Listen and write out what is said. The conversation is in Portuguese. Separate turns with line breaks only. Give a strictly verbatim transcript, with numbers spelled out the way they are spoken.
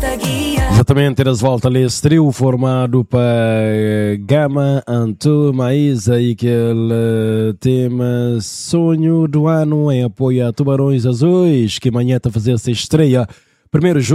Exatamente, eras volta ali esse trio formado para Gama, Antu, Maísa e aquele tema Sonho do Ano em apoio a Tubarões Azuis, que amanhã está a fazer essa estreia. Primeiro